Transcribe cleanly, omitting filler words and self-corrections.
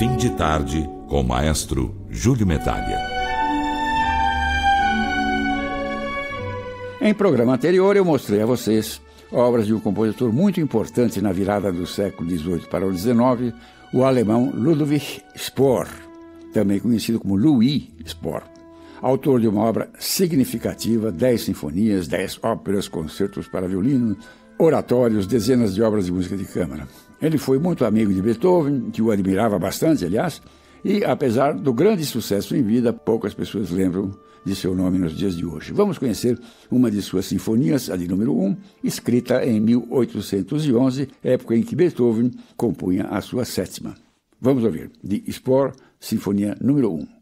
Fim de Tarde, com o maestro Júlio Medalha. Em programa anterior eu mostrei a vocês obras de um compositor muito importante na virada do século XVIII para o XIX, o alemão Ludwig Spohr, também conhecido como Louis Spohr, autor de uma obra significativa, 10 sinfonias, 10 óperas, concertos para violino, oratórios, dezenas de obras de música de câmara. Ele foi muito amigo de Beethoven, que o admirava bastante, aliás, e apesar do grande sucesso em vida, poucas pessoas lembram de seu nome nos dias de hoje. Vamos conhecer uma de suas sinfonias, a de número 1, escrita em 1811, época em que Beethoven compunha a sua sétima. Vamos ouvir, de Spohr, Sinfonia número 1.